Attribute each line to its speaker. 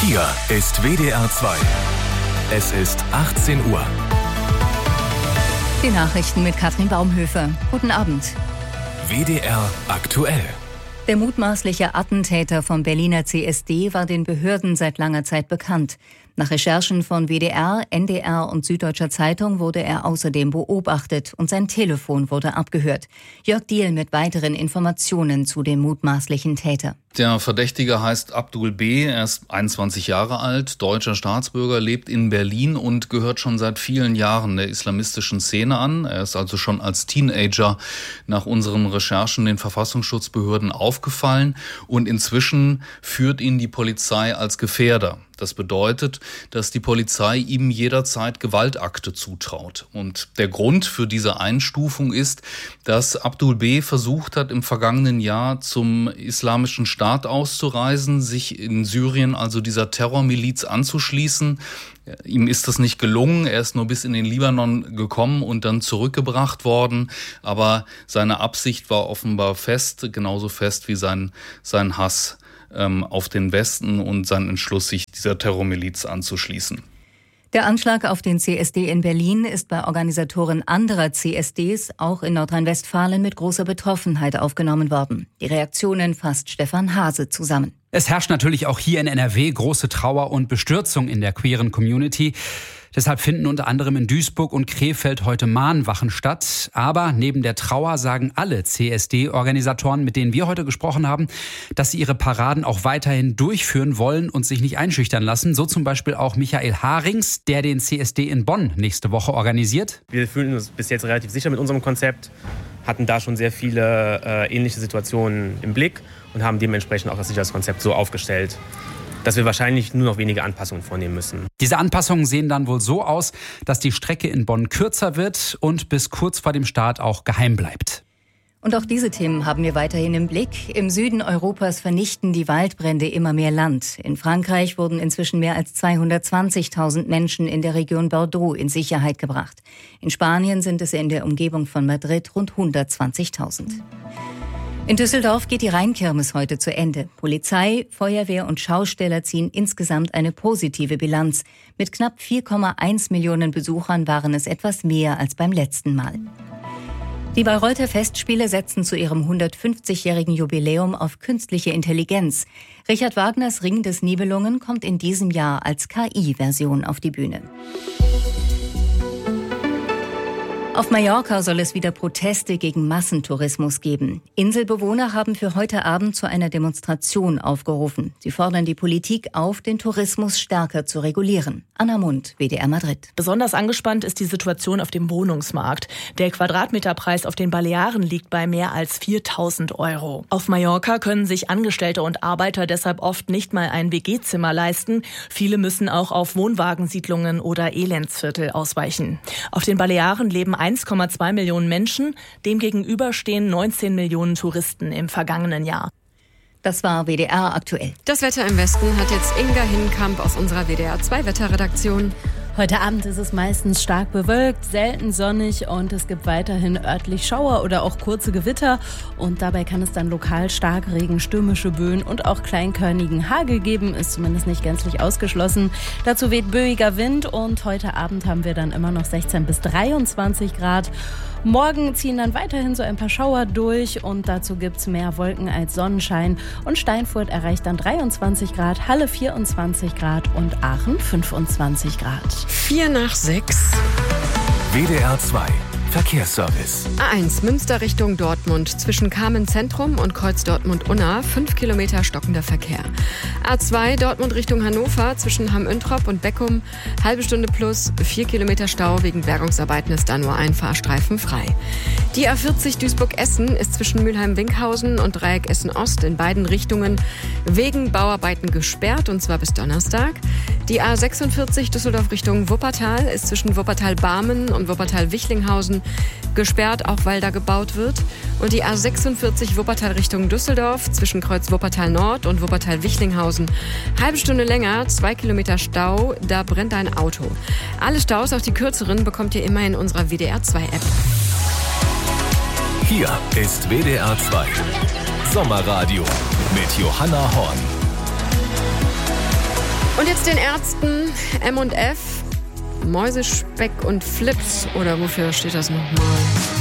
Speaker 1: Hier ist WDR 2. Es ist 18 Uhr.
Speaker 2: Die Nachrichten mit Katrin Baumhöfer. Guten Abend.
Speaker 1: WDR aktuell.
Speaker 2: Der mutmaßliche Attentäter vom Berliner CSD war den Behörden seit langer Zeit bekannt. Nach Recherchen von WDR, NDR und Süddeutscher Zeitung wurde er außerdem beobachtet und sein Telefon wurde abgehört. Jörg Diehl mit weiteren Informationen zu dem mutmaßlichen Täter.
Speaker 3: Der Verdächtige heißt Abdul B., er ist 21 Jahre alt, deutscher Staatsbürger, lebt in Berlin und gehört schon seit vielen Jahren der islamistischen Szene an. Er ist also schon als Teenager nach unseren Recherchen den Verfassungsschutzbehörden aufgefallen und inzwischen führt ihn die Polizei als Gefährder. Das bedeutet, dass die Polizei ihm jederzeit Gewaltakte zutraut. Und der Grund für diese Einstufung ist, dass Abdul B. versucht hat, im vergangenen Jahr zum Islamischen Staat auszureisen, sich in Syrien also dieser Terrormiliz anzuschließen. Ihm ist das nicht gelungen, er ist nur bis in den Libanon gekommen und dann zurückgebracht worden. Aber seine Absicht war offenbar fest, genauso fest wie sein Hass auf den Westen und sein Entschluss, sich dieser Terrormiliz anzuschließen.
Speaker 2: Der Anschlag auf den CSD in Berlin ist bei Organisatoren anderer CSDs auch in Nordrhein-Westfalen mit großer Betroffenheit aufgenommen worden. Die Reaktionen fasst Stefan Hase zusammen.
Speaker 4: Es herrscht natürlich auch hier in NRW große Trauer und Bestürzung in der queeren Community. Deshalb finden unter anderem in Duisburg und Krefeld heute Mahnwachen statt. Aber neben der Trauer sagen alle CSD-Organisatoren, mit denen wir heute gesprochen haben, dass sie ihre Paraden auch weiterhin durchführen wollen und sich nicht einschüchtern lassen. So zum Beispiel auch Michael Harings, der den CSD in Bonn nächste Woche organisiert.
Speaker 5: Wir fühlen uns bis jetzt relativ sicher mit unserem Konzept, hatten da schon sehr viele ähnliche Situationen im Blick und haben dementsprechend auch das Sicherheitskonzept so aufgestellt, dass wir wahrscheinlich nur noch wenige Anpassungen vornehmen müssen.
Speaker 4: Diese Anpassungen sehen dann wohl so aus, dass die Strecke in Bonn kürzer wird und bis kurz vor dem Start auch geheim bleibt.
Speaker 2: Und auch diese Themen haben wir weiterhin im Blick. Im Süden Europas vernichten die Waldbrände immer mehr Land. In Frankreich wurden inzwischen mehr als 220.000 Menschen in der Region Bordeaux in Sicherheit gebracht. In Spanien sind es in der Umgebung von Madrid rund 120.000. In Düsseldorf geht die Rheinkirmes heute zu Ende. Polizei, Feuerwehr und Schausteller ziehen insgesamt eine positive Bilanz. Mit knapp 4,1 Millionen Besuchern waren es etwas mehr als beim letzten Mal. Die Bayreuther Festspiele setzen zu ihrem 150-jährigen Jubiläum auf künstliche Intelligenz. Richard Wagners Ring des Nibelungen kommt in diesem Jahr als KI-Version auf die Bühne. Auf Mallorca soll es wieder Proteste gegen Massentourismus geben. Inselbewohner haben für heute Abend zu einer Demonstration aufgerufen. Sie fordern die Politik auf, den Tourismus stärker zu regulieren. Anna Mund, WDR Madrid.
Speaker 6: Besonders angespannt ist die Situation auf dem Wohnungsmarkt. Der Quadratmeterpreis auf den Balearen liegt bei mehr als 4.000 €. Auf Mallorca können sich Angestellte und Arbeiter deshalb oft nicht mal ein WG-Zimmer leisten. Viele müssen auch auf Wohnwagensiedlungen oder Elendsviertel ausweichen. Auf den Balearen leben 1,2 Millionen Menschen, demgegenüber stehen 19 Millionen Touristen im vergangenen Jahr.
Speaker 2: Das war WDR aktuell.
Speaker 7: Das Wetter im Westen hat jetzt Inga Hinkamp aus unserer WDR 2 Wetterredaktion.
Speaker 8: Heute Abend ist es meistens stark bewölkt, selten sonnig und es gibt weiterhin örtlich Schauer oder auch kurze Gewitter. Und dabei kann es dann lokal Starkregen, stürmische Böen und auch kleinkörnigen Hagel geben, ist zumindest nicht gänzlich ausgeschlossen. Dazu weht böiger Wind und heute Abend haben wir dann immer noch 16 bis 23 Grad. Morgen ziehen dann weiterhin so ein paar Schauer durch und dazu gibt's mehr Wolken als Sonnenschein. Und Steinfurt erreicht dann 23 Grad, Halle 24 Grad und Aachen 25 Grad.
Speaker 7: 5:45.
Speaker 1: WDR 2 Verkehrsservice.
Speaker 7: A1 Münster Richtung Dortmund zwischen Kamen Zentrum und Kreuz Dortmund-Unna 5 Kilometer stockender Verkehr. A2 Dortmund Richtung Hannover zwischen Hamm-Üntrop und Beckum halbe Stunde plus 4 Kilometer Stau. Wegen Bergungsarbeiten ist da nur ein Fahrstreifen frei. Die A40 Duisburg-Essen ist zwischen Mülheim-Winkhausen und Dreieck Essen-Ost in beiden Richtungen wegen Bauarbeiten gesperrt und zwar bis Donnerstag. Die A46 Düsseldorf Richtung Wuppertal ist zwischen Wuppertal-Barmen und Wuppertal-Wichlinghausen gesperrt, auch weil da gebaut wird. Und die A46 Wuppertal Richtung Düsseldorf zwischen Kreuz Wuppertal Nord und Wuppertal Wichlinghausen. Halbe Stunde länger, 2 Kilometer Stau, da brennt ein Auto. Alle Staus, auch die kürzeren, bekommt ihr immer in unserer WDR 2 App.
Speaker 1: Hier ist WDR 2 Sommerradio mit Johanna Horn.
Speaker 7: Und jetzt den Ärzten M&F, Mäusespeck und Flips. Oder wofür steht das nochmal?